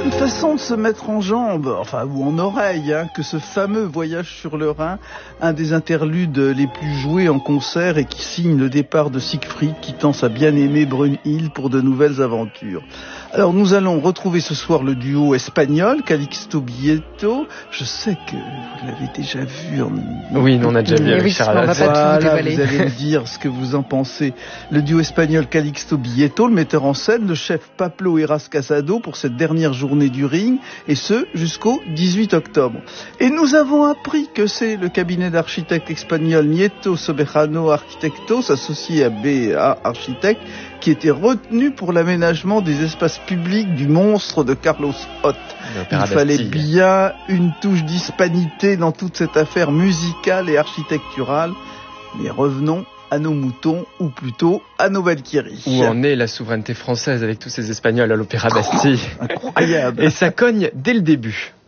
bonne façon de se mettre en jambes, enfin ou en oreille, que ce fameux voyage sur le Rhin, un des interludes les plus joués en concert et qui signe le départ de Siegfried quittant sa bien-aimée Brunhilde pour de nouvelles aventures. Alors nous allons retrouver ce soir le duo espagnol, Calixto Bieto. Je sais que vous l'avez déjà vu. Oui, on a déjà vu avec Charles. Voilà, vous allez me dire ce que vous en pensez. Le duo espagnol Calixto Bieto, le metteur en scène, le chef Pablo Heras Casado pour cette dernière journée du ring, et ce jusqu'au 18 octobre. Et nous avons appris que c'est le cabinet d'architectes espagnol Nieto Soberano Arquitectos, associé à BA Architectes, qui était retenu pour l'aménagement des espaces publics du monstre de Carlos Hott. Il fallait bien une touche d'hispanité dans toute cette affaire musicale et architecturale. Mais revenons à nos moutons, ou plutôt à nos Valkyries. Où en est la souveraineté française avec tous ces Espagnols à l'Opéra Bastille? Incroyable. Et ça cogne dès le début.